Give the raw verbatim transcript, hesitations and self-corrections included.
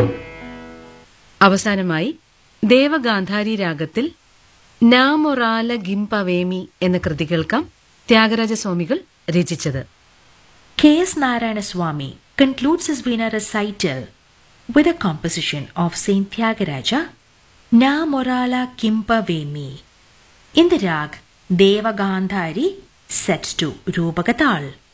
അവസാനമായി ദേവഗാന്ധാരി രാഗത്തിൽ നാമൊറാല ഗിംപവേമി എന്ന കൃതി കേൾക്കാം. ത്യാഗരാജസ്വാമികൾ രചിച്ചത്. K S Narayana Swami concludes his Veena recital with a composition of Saint Tyagaraja, Na Morala Kimpavemi, in the rag Deva Gandhari set to Rupagatal.